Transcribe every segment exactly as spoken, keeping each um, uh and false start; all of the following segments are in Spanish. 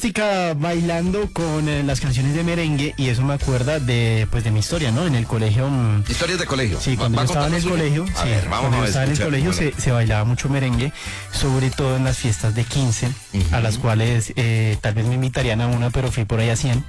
Música bailando con eh, las canciones de merengue, y eso me acuerda de pues de mi historia, ¿no? En el colegio. Mm, Historias de colegio. Sí, cuando ¿Va- yo va estaba en el contando colegio, suyo? A sí, ver, vamos cuando a yo ver, estaba en el escuchar, colegio bueno. se, se bailaba mucho merengue, sobre todo en las fiestas de quince, Ujú. a las cuales eh, tal vez me invitarían a una, pero fui por ahí a cien.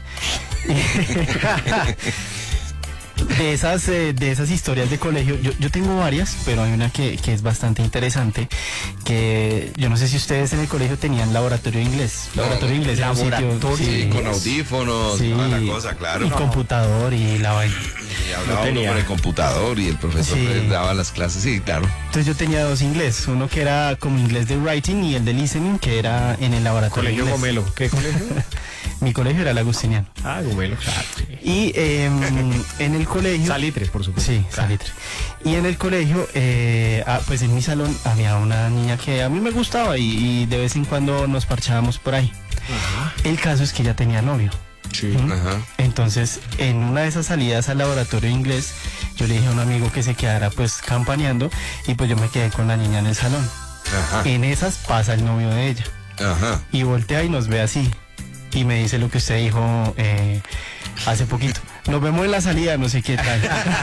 De esas, eh, de esas historias de colegio, yo, yo tengo varias, pero hay una que, que es bastante interesante, que yo no sé si ustedes en el colegio tenían laboratorio de inglés. Laboratorio de inglés era un sitio, Sí, sí, con audífonos, sí, toda la cosa, claro. y No. computador y la vaina. Y hablaba No uno tenía. por el computador y el profesor Sí. les daba las clases, sí, claro. Entonces yo tenía dos inglés, uno que era como inglés de writing y el de listening, que era en el laboratorio de Colegio inglés. Gomelo. ¿Qué colegio? Mi colegio era el agustiniano. Ah, Gomelo. Y eh, en el colegio... Salitre, por supuesto. Sí, salitre. Y en el colegio, eh, ah, pues en mi salón había una niña que a mí me gustaba y, y de vez en cuando nos parchábamos por ahí. Ajá. El caso es que ella tenía novio. Sí. ¿Mm? Ajá. Entonces, en una de esas salidas al laboratorio de inglés, yo le dije a un amigo que se quedara pues campaneando, y pues yo me quedé con la niña en el salón. Ajá. En esas pasa el novio de ella Ajá. y voltea y nos ve así y me dice lo que usted dijo eh, hace poquito. Nos vemos en la salida, no sé qué tal.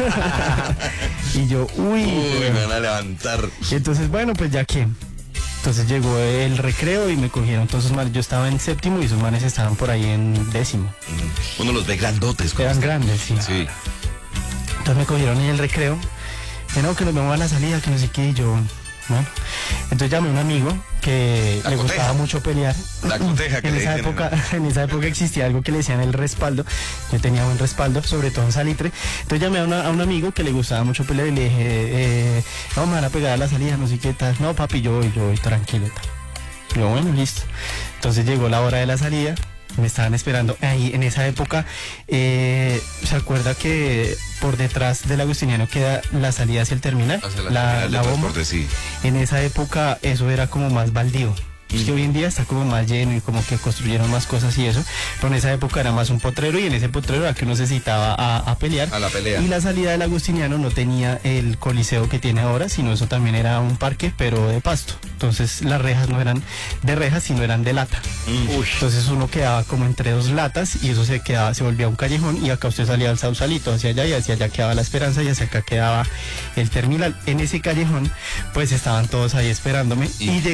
Y yo, uy. Uy, me van a levantar. Y entonces, bueno, pues ya que. Entonces llegó el recreo y me cogieron todos esos manes. Yo estaba en séptimo y esos manes estaban por ahí en décimo. Uno los ve grandotes. como Eran este. grandes, sí. Sí. Entonces me cogieron en el recreo. Que no, que nos vemos a la salida, que no sé qué. Y yo, bueno. Entonces llamé a un amigo que La le coteja. gustaba mucho pelear. La coteja que en le esa dicen en- época, en esa época existía algo que le decían el respaldo. Yo tenía buen respaldo, sobre todo en salitre. Entonces llamé a, una- a un amigo que le gustaba mucho pelear y le dije, eh, no, me van a pegar a la salida, no sé qué tal. No, papi, yo voy, yo voy tranquilo. Tal. Yo, bueno, listo. Entonces llegó la hora de la salida. Me estaban esperando. Ahí en esa época, eh, ¿se acuerda que por detrás del agustiniano queda la salida hacia el terminal? Hacia la, la, terminal de la bomba. transporte, sí. En esa época eso era como más baldío. Es que hoy en día está como más lleno y como que construyeron más cosas y eso, pero en esa época era más un potrero, y en ese potrero era que uno se citaba a, a pelear. A la pelea. Y la salida del agustiniano no tenía el coliseo que tiene ahora, sino eso también era un parque, pero de pasto. Entonces las rejas no eran de rejas, sino eran de lata. Mm. Entonces uno quedaba como entre dos latas y eso se quedaba, se volvía un callejón, y acá usted salía al Sausalito hacia allá, y hacia allá quedaba la Esperanza, y hacia acá quedaba el terminal. En ese callejón pues estaban todos ahí esperándome Y- y